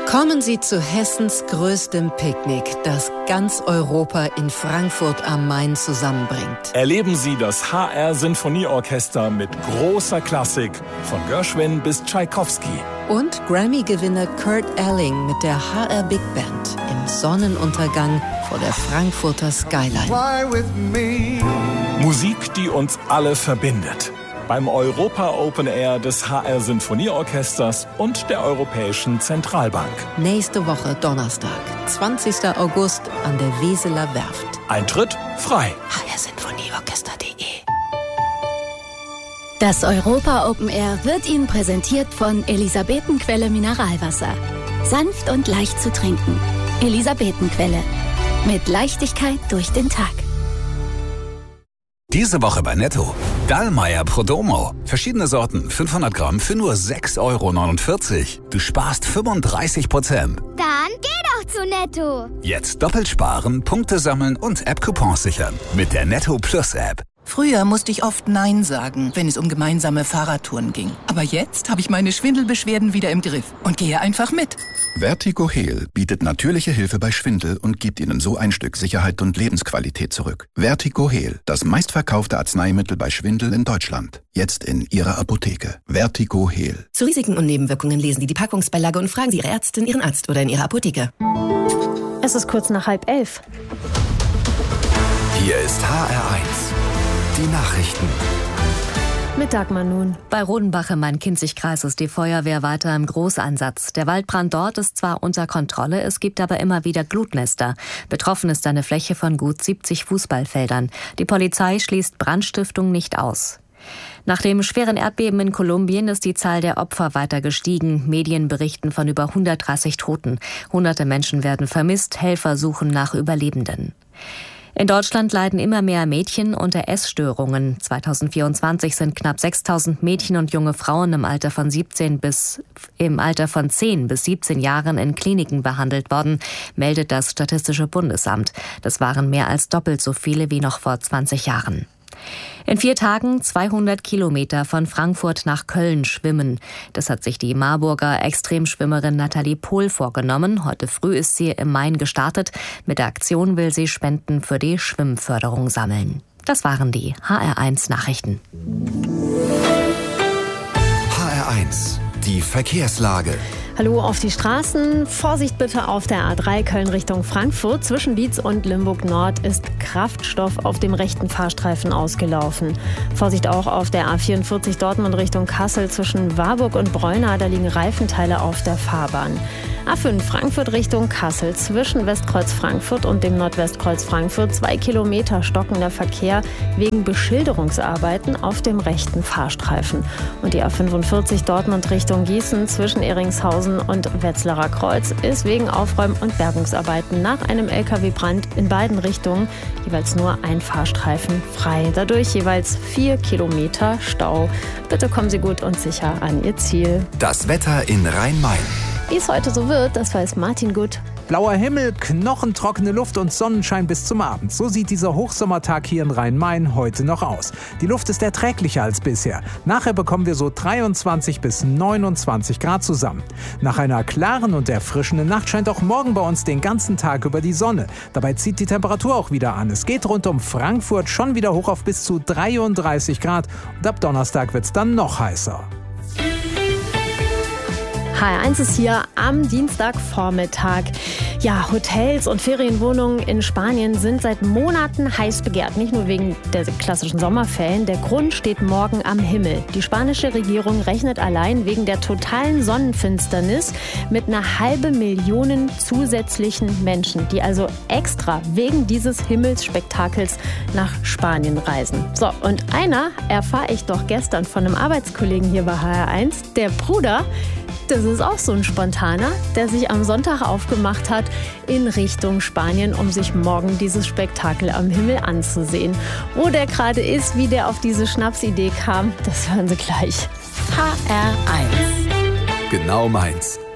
Kommen Sie zu Hessens größtem Picknick, das ganz Europa in Frankfurt am Main zusammenbringt. Erleben Sie das HR Sinfonieorchester mit großer Klassik, von Gershwin bis Tschaikowski. Und Grammy-Gewinner Kurt Elling mit der HR Big Band im Sonnenuntergang vor der Frankfurter Skyline. Musik, die uns alle verbindet. Beim Europa Open Air des HR Sinfonieorchesters und der Europäischen Zentralbank. Nächste Woche Donnerstag, 20. August an der Weseler Werft. Eintritt frei. hrsinfonieorchester.de. Das Europa Open Air wird Ihnen präsentiert von Elisabetenquelle Mineralwasser. Sanft und leicht zu trinken. Elisabetenquelle. Mit Leichtigkeit durch den Tag. Diese Woche bei Netto. Dallmayr Prodomo. Verschiedene Sorten, 500 Gramm für nur 6,49 €. Du sparst 35%. Dann geh doch zu Netto. Jetzt doppelt sparen, Punkte sammeln und App-Coupons sichern. Mit der Netto Plus App. Früher musste ich oft Nein sagen, wenn es um gemeinsame Fahrradtouren ging. Aber jetzt habe ich meine Schwindelbeschwerden wieder im Griff und gehe einfach mit. Vertigo Heal bietet natürliche Hilfe bei Schwindel und gibt Ihnen so ein Stück Sicherheit und Lebensqualität zurück. Vertigo Heal, das meistverkaufte Arzneimittel bei Schwindel in Deutschland. Jetzt in Ihrer Apotheke. Vertigo Heal. Zu Risiken und Nebenwirkungen lesen Sie die Packungsbeilage und fragen Sie Ihre Ärztin, Ihren Arzt oder in Ihrer Apotheke. Es ist kurz nach 10:30. Hier ist HR1. Die Nachrichten. Mit Dagmar nun. Bei Rodenbach im Main-Kinzig-Kreis ist die Feuerwehr weiter im Großeinsatz. Der Waldbrand dort ist zwar unter Kontrolle, es gibt aber immer wieder Glutnester. Betroffen ist eine Fläche von gut 70 Fußballfeldern. Die Polizei schließt Brandstiftung nicht aus. Nach dem schweren Erdbeben in Kolumbien ist die Zahl der Opfer weiter gestiegen. Medien berichten von über 130 Toten. Hunderte Menschen werden vermisst, Helfer suchen nach Überlebenden. In Deutschland leiden immer mehr Mädchen unter Essstörungen. 2024 sind knapp 6.000 Mädchen und junge Frauen im Alter von 10 bis 17 Jahren in Kliniken behandelt worden, meldet das Statistische Bundesamt. Das waren mehr als doppelt so viele wie noch vor 20 Jahren. In 4 Tagen 200 Kilometer von Frankfurt nach Köln schwimmen. Das hat sich die Marburger Extremschwimmerin Nathalie Pohl vorgenommen. Heute früh ist sie im Main gestartet. Mit der Aktion will sie Spenden für die Schwimmförderung sammeln. Das waren die HR1 Nachrichten. HR1, die Verkehrslage. Hallo auf die Straßen. Vorsicht bitte auf der A3 Köln Richtung Frankfurt. Zwischen Dietz und Limburg Nord ist Kraftstoff auf dem rechten Fahrstreifen ausgelaufen. Vorsicht auch auf der A44 Dortmund Richtung Kassel zwischen Warburg und Breuna. Da liegen Reifenteile auf der Fahrbahn. A5 Frankfurt Richtung Kassel zwischen Westkreuz Frankfurt und dem Nordwestkreuz Frankfurt 2 Kilometer stockender Verkehr wegen Beschilderungsarbeiten auf dem rechten Fahrstreifen. Und die A45 Dortmund Richtung Gießen zwischen Eringshausen und Wetzlarer Kreuz ist wegen Aufräum- und Bergungsarbeiten nach einem LKW-Brand in beiden Richtungen jeweils nur ein Fahrstreifen frei. Dadurch jeweils 4 Kilometer Stau. Bitte kommen Sie gut und sicher an Ihr Ziel. Das Wetter in Rhein-Main. Wie es heute so wird, das weiß Martin Gut. Blauer Himmel, knochentrockene Luft und Sonnenschein bis zum Abend. So sieht dieser Hochsommertag hier in Rhein-Main heute noch aus. Die Luft ist erträglicher als bisher. Nachher bekommen wir so 23 bis 29 Grad zusammen. Nach einer klaren und erfrischenden Nacht scheint auch morgen bei uns den ganzen Tag über die Sonne. Dabei zieht die Temperatur auch wieder an. Es geht rund um Frankfurt schon wieder hoch auf bis zu 33 Grad. Und ab Donnerstag wird es dann noch heißer. HR1 ist hier am Dienstagvormittag. Ja, Hotels und Ferienwohnungen in Spanien sind seit Monaten heiß begehrt. Nicht nur wegen der klassischen Sommerferien. Der Grund steht morgen am Himmel. Die spanische Regierung rechnet allein wegen der totalen Sonnenfinsternis mit 500.000 zusätzlichen Menschen, die also extra wegen dieses Himmelsspektakels nach Spanien reisen. So, und einer erfahre ich doch gestern von einem Arbeitskollegen hier bei HR1. Der Bruder, das ist auch so ein Spontaner, der sich am Sonntag aufgemacht hat in Richtung Spanien, um sich morgen dieses Spektakel am Himmel anzusehen. Wo der gerade ist, wie der auf diese Schnapsidee kam, das hören Sie gleich. HR1. Genau meins.